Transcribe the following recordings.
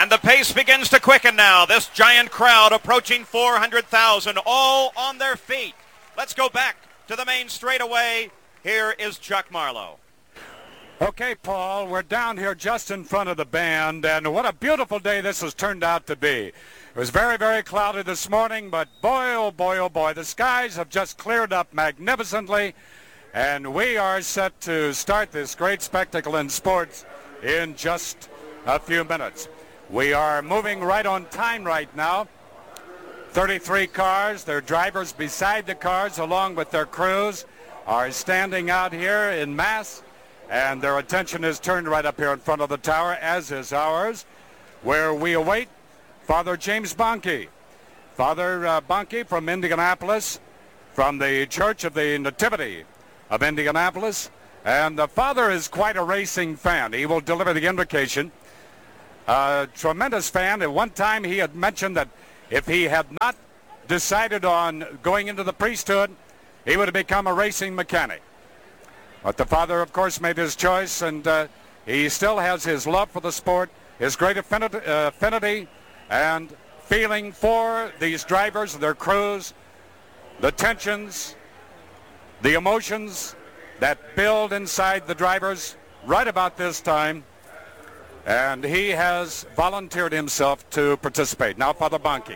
And the pace begins to quicken now. This giant crowd approaching 400,000, all on their feet. Let's go back to the main straightaway. Here is Chuck Marlowe. Okay, Paul, we're down here just in front of the band, and what a beautiful day this has turned out to be. It was very, very cloudy this morning, but boy, oh boy, the skies have just cleared up magnificently, and we are set to start this great spectacle in sports in just a few minutes. We are moving right on time right now. 33 cars, their drivers beside the cars along with their crews are standing out here in mass, and their attention is turned right up here in front of the tower, as is ours, where we await Father James Bonnke. Father Bonnke from Indianapolis, from the Church of the Nativity of Indianapolis, and the Father is quite a racing fan. He will deliver the invocation. A tremendous fan. At one time he had mentioned that if he had not decided on going into the priesthood, he would have become a racing mechanic. But the Father, of course, made his choice, and he still has his love for the sport, his great affinity and feeling for these drivers, their crews, the tensions, the emotions that build inside the drivers right about this time. And he has volunteered himself to participate. Now, Father Bonnke.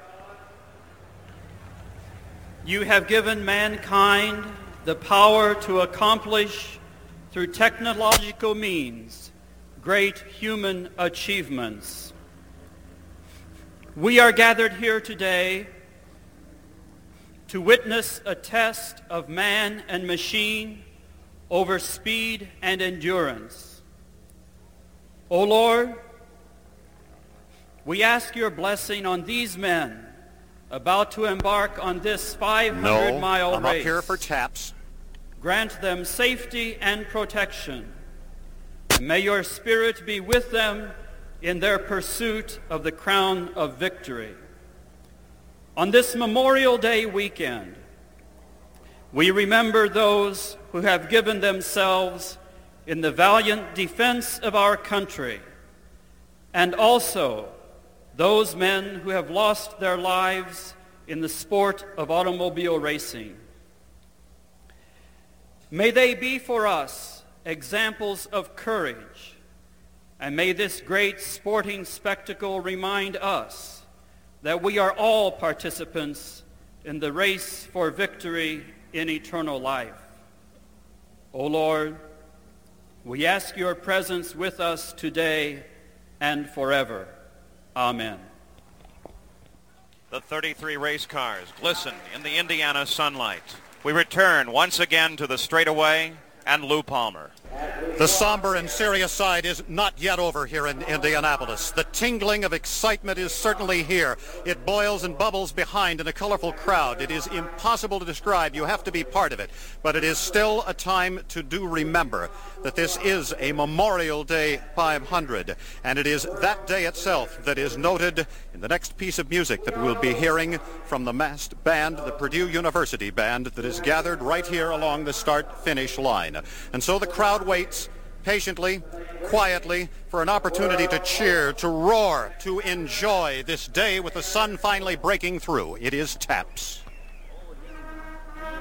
You have given mankind the power to accomplish, through technological means, great human achievements. We are gathered here today to witness a test of man and machine over speed and endurance. O Lord, we ask your blessing on these men about to embark on this 500-mile race. I'm up here for taps. Grant them safety and protection. And may your Spirit be with them in their pursuit of the crown of victory. On this Memorial Day weekend, we remember those who have given themselves in the valiant defense of our country, and also those men who have lost their lives in the sport of automobile racing. May they be for us examples of courage, and may this great sporting spectacle remind us that we are all participants in the race for victory in eternal life. O Lord, we ask your presence with us today and forever. Amen. The 33 race cars glisten in the Indiana sunlight. We return once again to the straightaway and Lou Palmer. The somber and serious side is not yet over here in Indianapolis. The tingling of excitement is certainly here. It boils and bubbles behind in a colorful crowd. It is impossible to describe. You have to be part of it. But it is still a time to do remember that this is a Memorial Day 500. And it is that day itself that is noted in the next piece of music that we'll be hearing from the massed band, the Purdue University band, that is gathered right here along the start-finish line. And so the crowd waits patiently, quietly, for an opportunity to cheer, to roar, to enjoy this day with the sun finally breaking through. It is taps.